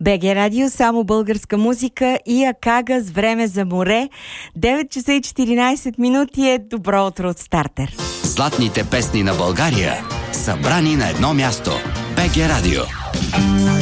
БГ Радио, само българска музика и Акага с време за море. 9 часа и 14 минути е добро утро от Стартер. Златните песни на България, събрани на едно място. БГ Радио.